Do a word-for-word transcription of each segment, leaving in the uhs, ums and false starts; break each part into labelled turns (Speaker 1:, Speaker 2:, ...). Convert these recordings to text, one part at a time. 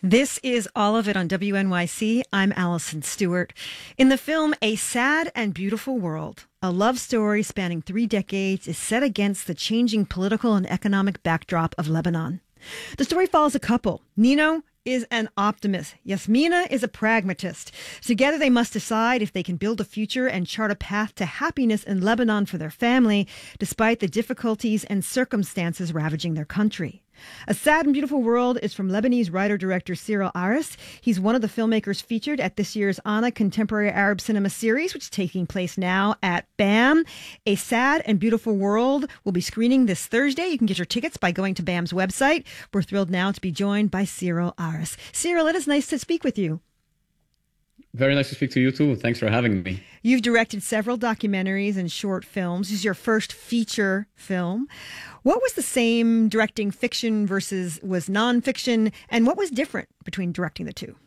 Speaker 1: This is All of It on W N Y C. I'm Allison Stewart. In the film A Sad and Beautiful World, a love story spanning three decades is set against the changing political and economic backdrop of Lebanon. The story follows a couple. Nino is an optimist. Yasmina is a pragmatist. Together they must decide if they can build a future and chart a path to happiness in Lebanon for their family, despite the difficulties and circumstances ravaging their country. A Sad and Beautiful World is from Lebanese writer-director Cyril Aris. He's one of the filmmakers featured at this year's ANA Contemporary Arab Cinema Series, which is taking place now at BAM. A Sad and Beautiful World will be screening this Thursday. You can get your tickets by going to BAM's website. We're thrilled now to be joined by Cyril Aris. Cyril, it is nice to speak with you.
Speaker 2: Very nice to speak to you too. Thanks for having me.
Speaker 1: You've directed several documentaries and short films. This is your first feature film. What was the same directing fiction versus was nonfiction, and what was different between directing the two?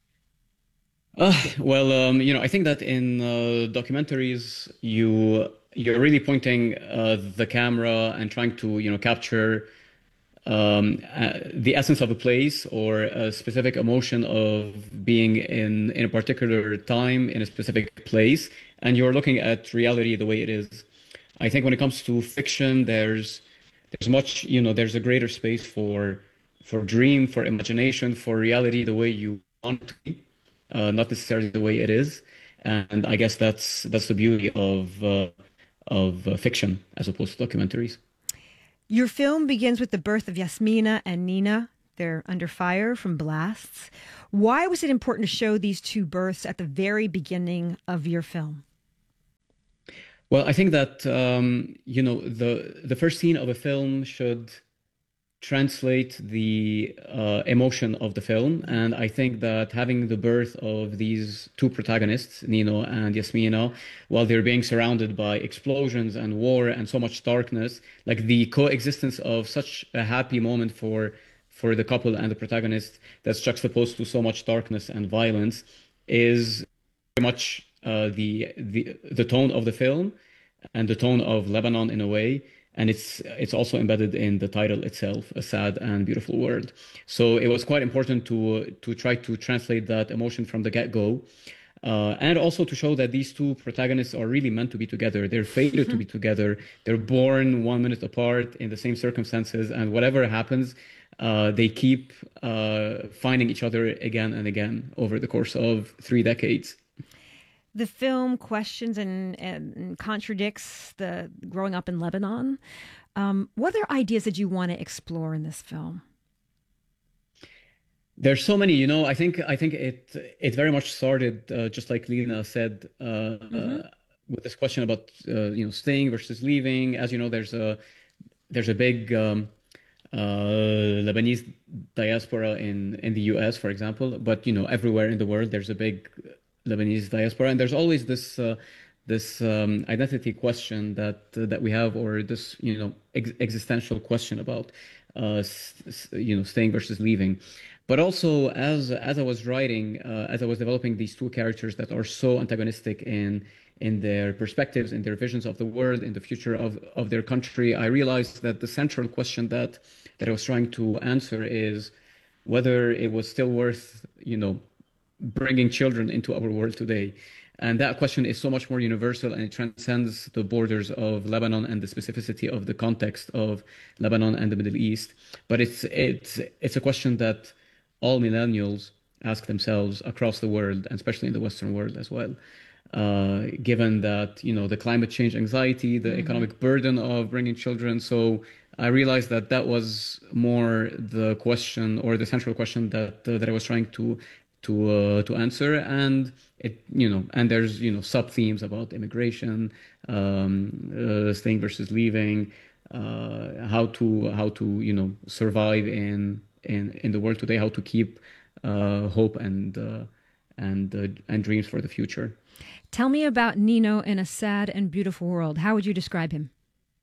Speaker 2: Uh, well, um, you know, I think that in uh, documentaries, you you're really pointing uh, the camera and trying to you know capture um, uh, the essence of a place or a specific emotion of being in in a particular time in a specific place, and you're looking at reality the way it is. I think when it comes to fiction, there's there's much you know there's a greater space for for dream, for imagination, for reality the way you want it to be, uh, not necessarily the way it is. And I guess that's that's the beauty of uh, of uh, fiction as opposed to documentaries.
Speaker 1: Your film begins with the birth of Yasmina and Nina. They're under fire from blasts. Why was it important to show these two births at the very beginning of your film?
Speaker 2: Well, I think that um, you know the the first scene of a film should translate the uh, emotion of the film, and I think that having the birth of these two protagonists, Nino and Yasmina, while they're being surrounded by explosions and war and so much darkness, like the coexistence of such a happy moment for for the couple and the protagonist that's juxtaposed to so much darkness and violence, is very much uh, the the the tone of the film and the tone of Lebanon in a way. And it's it's also embedded in the title itself, A Sad and Beautiful World. So it was quite important to to try to translate that emotion from the get-go, uh, and also to show that these two protagonists are really meant to be together. They're fated to be together. They're born one minute apart in the same circumstances, and whatever happens, uh, they keep uh, finding each other again and again over the course of three decades.
Speaker 1: The film questions and, and contradicts the growing up in Lebanon. Um, what other ideas did you want to explore in this film?
Speaker 2: There's so many, you know. I think I think it it very much started uh, just like Lina said, uh, mm-hmm. uh, with this question about uh, you know staying versus leaving. As you know, there's a there's a big um, uh, Lebanese diaspora in in the U S, for example, but you know everywhere in the world there's a big Lebanese diaspora, and there's always this uh, this um, identity question that uh, that we have, or this you know ex- existential question about uh, s- you know staying versus leaving. But also, as as I was writing, uh, as I was developing these two characters that are so antagonistic in in their perspectives, in their visions of the world, in the future of of their country, I realized that the central question that that I was trying to answer is whether it was still worth you know. bringing children into our world today. And that question is so much more universal, and it transcends the borders of Lebanon and the specificity of the context of Lebanon and the Middle East. But it's it's it's a question that all millennials ask themselves across the world, and especially in the Western world as well. Uh, given that you know the climate change anxiety, the mm-hmm. economic burden of bringing children, so I realized that that was more the question, or the central question that uh, that I was trying to. to uh, to answer, and it you know and there's you know sub themes about immigration, um, uh, staying versus leaving, uh, how to how to you know survive in in in the world today, how to keep uh, hope and uh, and uh, and dreams for the future.
Speaker 1: Tell me about Nino in A Sad and Beautiful World. How would you describe him?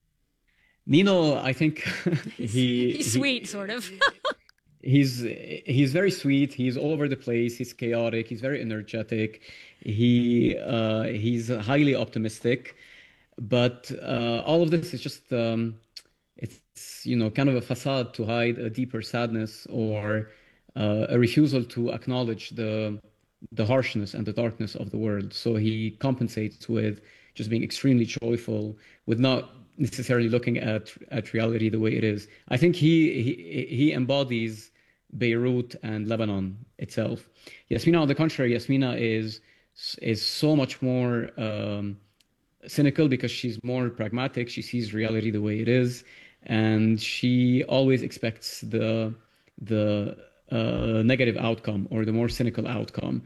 Speaker 2: Nino, I think he
Speaker 1: he's
Speaker 2: he,
Speaker 1: sweet, sort of.
Speaker 2: He's he's very sweet. He's all over the place. He's chaotic. He's very energetic. He uh, he's highly optimistic, but uh, all of this is just um, it's you know kind of a facade to hide a deeper sadness or uh, a refusal to acknowledge the the harshness and the darkness of the world. So he compensates with just being extremely joyful, with not necessarily looking at at reality the way it is. I think he he he embodies Beirut and Lebanon itself. Yasmina, on the contrary, Yasmina is is so much more um, cynical because she's more pragmatic. She sees reality the way it is, and she always expects the the uh, negative outcome or the more cynical outcome.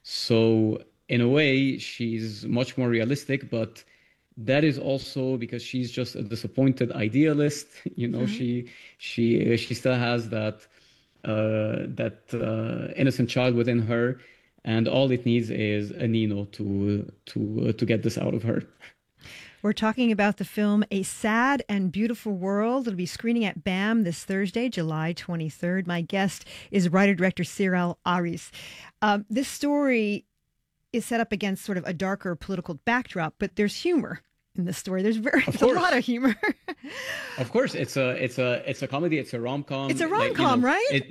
Speaker 2: So in a way, she's much more realistic, but that is also because she's just a disappointed idealist. You know,
Speaker 1: Mm-hmm.
Speaker 2: she she she still has that uh, that uh, innocent child within her, and all it needs is a Nino to to uh, to get this out of her.
Speaker 1: We're talking about the film A Sad and Beautiful World. It'll be screening at BAM this Thursday, July twenty-third. My guest is writer-director Cyril Aris. Um, this story is set up against sort of a darker political backdrop, but there's humor in this story. There's very
Speaker 2: Of
Speaker 1: there's a
Speaker 2: course,
Speaker 1: lot of humor.
Speaker 2: of course, it's a it's a it's a comedy. It's a rom
Speaker 1: It's
Speaker 2: com.
Speaker 1: a
Speaker 2: Like you
Speaker 1: rom-com,
Speaker 2: know,
Speaker 1: right?
Speaker 2: it.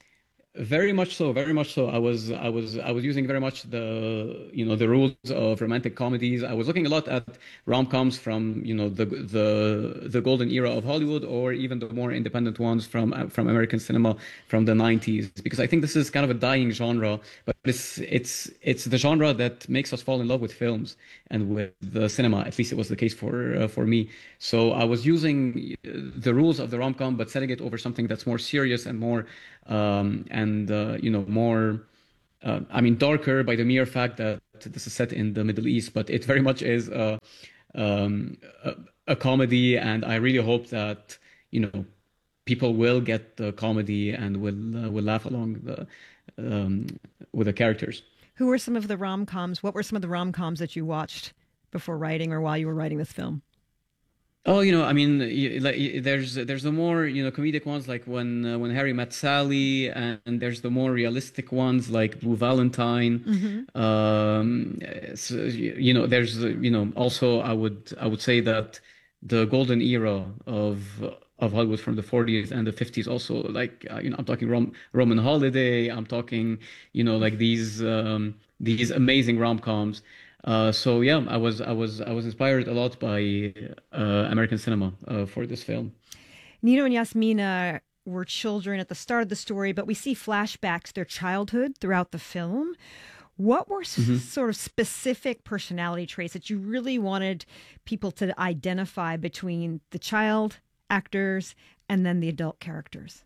Speaker 2: Very much so, very much so. I was, I was, I was using very much the, you know, the rules of romantic comedies. I was looking a lot at rom-coms from, you know, the the the golden era of Hollywood, or even the more independent ones from from American cinema from the nineties, because I think this is kind of a dying genre, but it's it's it's the genre that makes us fall in love with films and with the cinema. At least it was the case for uh, for me. So I was using the rules of the rom-com, but setting it over something that's more serious and more um, and uh, you know more. Uh, I mean, darker by the mere fact that this is set in the Middle East, but it very much is a, um, a, a comedy, and I really hope that you know people will get the comedy and will uh, will laugh along the um, with the characters.
Speaker 1: Who were some of the rom-coms? What were some of the rom-coms that you watched before writing or while you were writing this film?
Speaker 2: Oh, you know, I mean, y- like y- there's there's the more you know comedic ones like when uh, when Harry met Sally, and, there's the more realistic ones like Blue Valentine.
Speaker 1: Mm-hmm.
Speaker 2: Um, so, y- you know, there's uh, you know also I would I would say that the golden era of of Hollywood from the forties and the fifties also like uh, you know I'm talking Rom Roman Holiday. I'm talking you know like these um, these amazing rom-coms. Uh, so yeah, I was I was I was inspired a lot by uh, American cinema uh, for this film.
Speaker 1: Nino and Yasmina were children at the start of the story, but we see flashbacks to their childhood throughout the film. What were s-
Speaker 2: hmm
Speaker 1: sort of specific personality traits that you really wanted people to identify between the child actors and then the adult characters?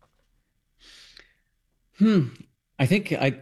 Speaker 2: Hmm. I think I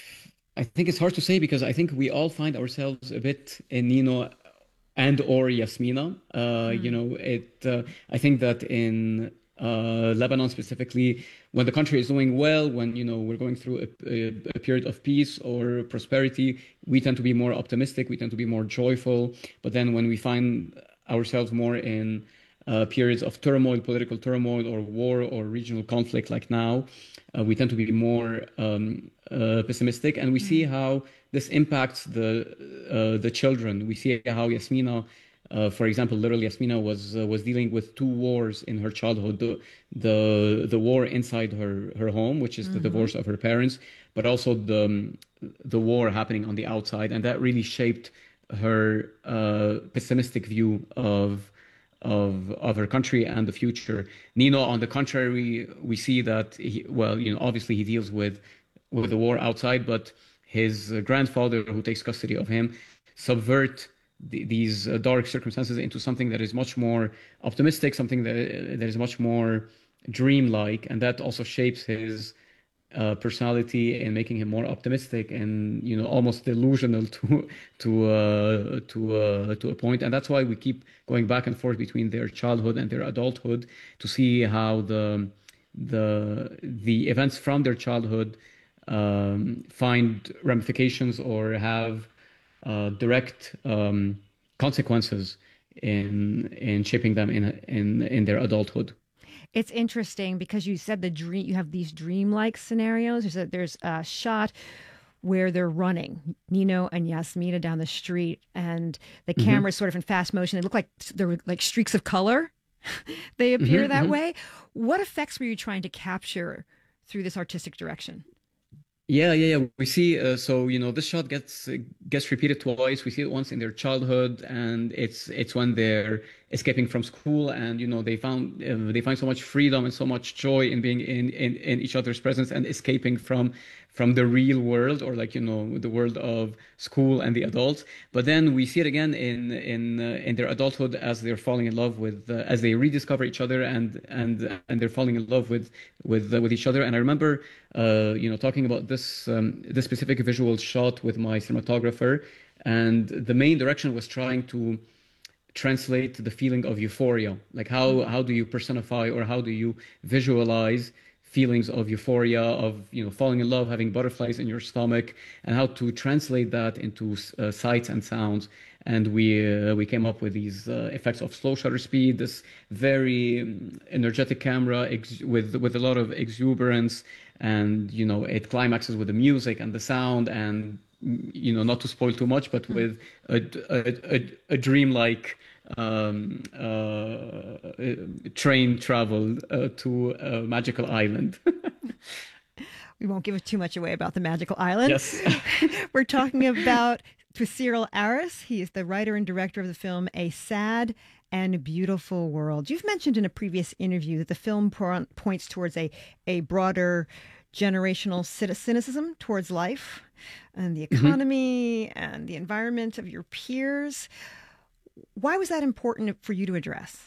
Speaker 2: I think it's hard to say because I think we all find ourselves a bit in Nino and or Yasmina. Uh, you
Speaker 1: Mm.
Speaker 2: know, it. Uh, I think that in uh, Lebanon specifically, when the country is doing well, when you know we're going through a, a, a period of peace or prosperity, we tend to be more optimistic. We tend to be more joyful. But then when we find ourselves more in uh, periods of turmoil, political turmoil, or war or regional conflict, like now, uh, we tend to be more um, uh, pessimistic, and we see
Speaker 1: Mm.
Speaker 2: how this impacts the uh, the children. We see how Yasmina, uh, for example, little Yasmina was uh, was dealing with two wars in her childhood: the the the war inside her her home, which is the
Speaker 1: Mm-hmm.
Speaker 2: divorce of her parents, but also the um, the war happening on the outside, and that really shaped her uh, pessimistic view of of of her country and the future. Nino, on the contrary, we see that he, well, you know, obviously he deals with with the war outside, but his uh, grandfather, who takes custody of him, subvert the, these uh, dark circumstances into something that is much more optimistic, something that that is much more dreamlike, and that also shapes his uh, personality and making him more optimistic and you know almost delusional to to uh, to uh, to a point. And that's why we keep going back and forth between their childhood and their adulthood to see how the the the events from their childhood um, find ramifications or have uh, direct um, consequences in in shaping them in in in their adulthood.
Speaker 1: It's interesting because you said the dream, you have these dreamlike scenarios. There's a, there's a shot where they're running, Nino and Yasmina down the street, and the
Speaker 2: hmm
Speaker 1: camera's sort of in fast motion. They look like they're like streaks of color. They appear
Speaker 2: hmm
Speaker 1: that
Speaker 2: hmm
Speaker 1: way. What effects were you trying to capture through this artistic direction.
Speaker 2: Yeah, yeah, yeah. We see, uh, so you know, this shot gets uh, gets repeated twice. We see it once in their childhood, and it's it's when they're escaping from school, and you know, they found uh, they find so much freedom and so much joy in being in, in in each other's presence and escaping from from the real world, or like you know, the world of school and the adults. But then we see it again in in uh, in their adulthood as they're falling in love with uh, as they rediscover each other, and and and they're falling in love with with uh, with each other. And I remember uh, you know, talking about this um, this specific visual shot with my cinematographer, and the main direction was trying to translate the feeling of euphoria. Like how how do you personify, or how do you visualize feelings of euphoria, of you know, falling in love, having butterflies in your stomach, and how to translate that into uh, sights and sounds. And we uh, we came up with these uh, effects of slow shutter speed, this very um, energetic camera ex- with with a lot of exuberance, and you know, it climaxes with the music and the sound, and you know, not to spoil too much, but with a a, a, a dreamlike um, uh, train travel uh, to a magical island.
Speaker 1: We won't give too much away about the magical island.
Speaker 2: Yes.
Speaker 1: We're talking about with Cyril Aris. He is the writer and director of the film A Sad and Beautiful World. You've mentioned in a previous interview that the film po- points towards a, a broader generational cynicism towards life and the economy mm-hmm. and the environment of your peers. Why was that important for you to address?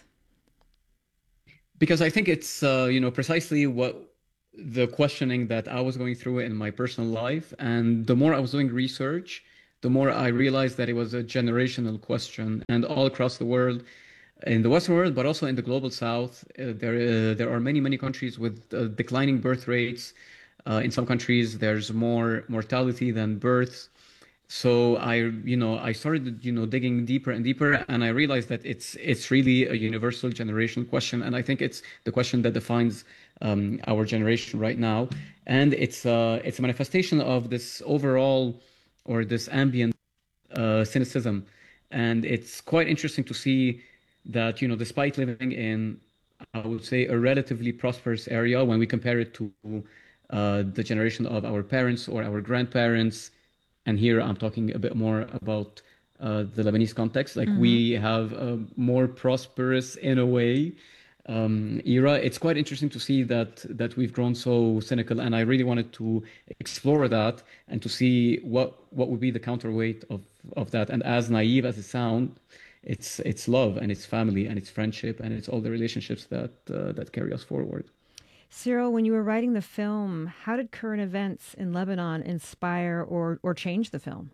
Speaker 2: Because I think it's, uh, you know, precisely what the questioning that I was going through in my personal life. And the more I was doing research, the more I realized that it was a generational question. And all across the world, in the Western world, but also in the global South, uh, there uh, there are many, many countries with uh, declining birth rates. Uh, in some countries, there's more mortality than births. So I, you know, I started, you know, digging deeper and deeper, and I realized that it's it's really a universal generational question, and I think it's the question that defines um, our generation right now, and it's uh, it's a manifestation of this overall or this ambient uh, cynicism, and it's quite interesting to see that, you know, despite living in, I would say, a relatively prosperous area when we compare it to uh, the generation of our parents or our grandparents. And here I'm talking a bit more about uh, the Lebanese context. Like mm-hmm. we have a more prosperous, in a way, um, era. It's quite interesting to see that that we've grown so cynical, and I really wanted to explore that and to see what what would be the counterweight of of that. And as naive as it sounds, it's it's love and it's family and it's friendship and it's all the relationships that uh, that carry us forward.
Speaker 1: Cyril, when you were writing the film, how did current events in Lebanon inspire or, or change the film?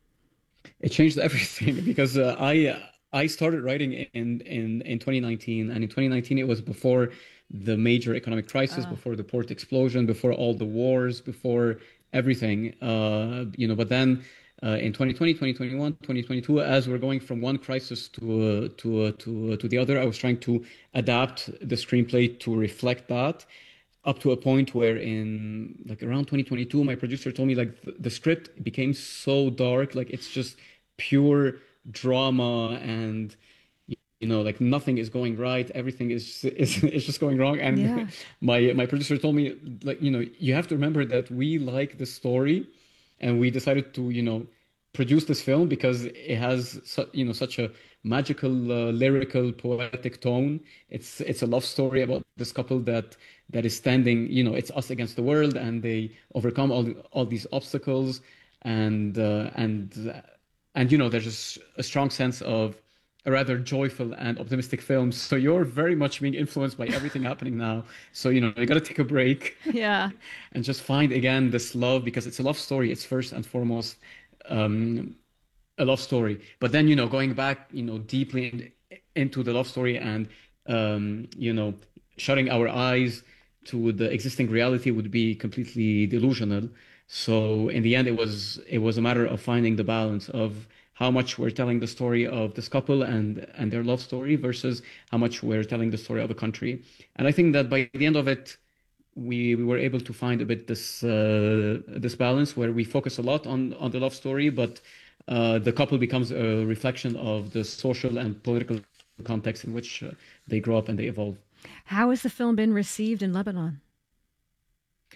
Speaker 2: It changed everything because uh, I I started writing in, in, in twenty nineteen, and in twenty nineteen it was before the major economic crisis, uh. before the port explosion, before all the wars, before everything. Uh, you know, but then uh, in twenty twenty, twenty twenty-one, twenty twenty-two, as we're going from one crisis to uh, to uh, to uh, to the other, I was trying to adapt the screenplay to reflect that. Up to a point where in like around twenty twenty-two, my producer told me like the, the script became so dark, like it's just pure drama, and you know, like nothing is going right, everything is is, is just going wrong. And yeah. my my producer told me, like, you know, you have to remember that we like the story, and we decided to, you know, produce this film because it has su- you know, such a magical, uh, lyrical, poetic tone. It's it's a love story about this couple that that is standing, you know, it's us against the world, and they overcome all all these obstacles, and uh, and uh, and you know, there's just a strong sense of a rather joyful and optimistic film. So you're very much being influenced by everything happening now. So, you know, you got to take a break.
Speaker 1: Yeah.
Speaker 2: And just find again this love, because it's a love story. It's first and foremost um, a love story. But then, you know, going back, you know, deeply in, into the love story and, um, you know, shutting our eyes to the existing reality would be completely delusional. So in the end, it was it was a matter of finding the balance of how much we're telling the story of this couple and and their love story versus how much we're telling the story of a country. And I think that by the end of it, we, we were able to find a bit this uh, this balance where we focus a lot on on the love story, but uh, the couple becomes a reflection of the social and political context in which uh, they grow up and they evolve.
Speaker 1: How has the film been received in Lebanon?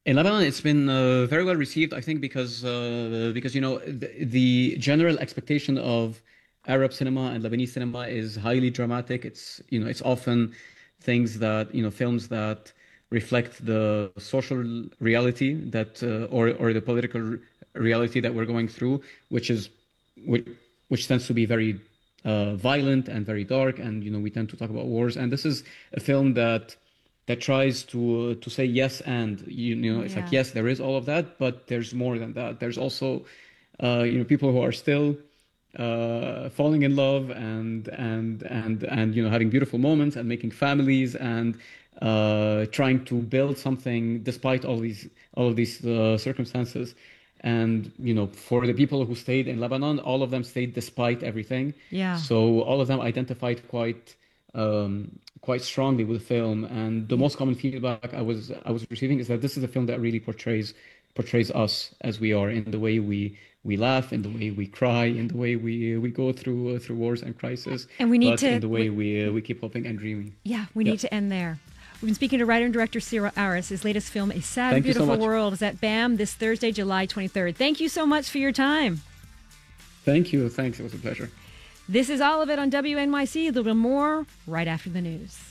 Speaker 2: In Lebanon, it's been uh, very well received, I think, because uh, because you know the, the general expectation of Arab cinema and Lebanese cinema is highly dramatic. It's you know it's often things that you know films that reflect the social reality that uh, or or the political reality that we're going through, which is which, which tends to be very uh, violent and very dark, and you know we tend to talk about wars. And this is a film that that tries to to say yes, and you, you know it's like
Speaker 1: Yeah.
Speaker 2: yes, there is all of that, but there's more than that. There's also uh, you know people who are still uh, falling in love and and and and you know having beautiful moments and making families and uh, trying to build something despite all these all of these uh, circumstances. And you know, for the people who stayed in Lebanon, all of them stayed despite everything.
Speaker 1: Yeah.
Speaker 2: So all of them identified quite um, quite strongly with the film. And the most common feedback I was I was receiving is that this is a film that really portrays portrays us as we are, in the way we we laugh, in the way we cry, in the way we we go through uh, through wars and crisis,
Speaker 1: And we need
Speaker 2: but in
Speaker 1: to,
Speaker 2: the way we uh, we keep hoping and dreaming.
Speaker 1: yeah, we
Speaker 2: Yeah.
Speaker 1: need to end there. We've been speaking to writer and director Cyril Aris. His latest film, A Sad and
Speaker 2: Thank you so
Speaker 1: Beautiful
Speaker 2: much.
Speaker 1: World, is at BAM this Thursday, July twenty-third. Thank you so much for your time.
Speaker 2: Thank you. Thanks. It was a pleasure.
Speaker 1: This is all of it on W N Y C. A little bit more right after the news.